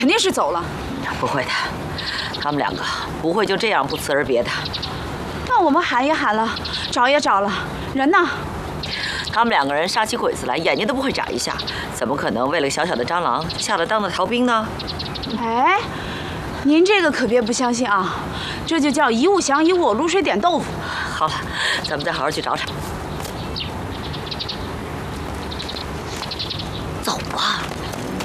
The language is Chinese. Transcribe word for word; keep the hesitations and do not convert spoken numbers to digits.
肯定是走了。 不会的，他们两个不会就这样不辞而别的。 那我们喊也喊了，找也找了，人呢？ 他们两个人杀起鬼子来，眼睛都不会眨一下，怎么可能为了个小小的蟑螂就下了当的逃兵呢？ 哎，您这个可别不相信啊，这就叫一物降一物，卤水点豆腐。 好了，咱们再好好去找找。走吧。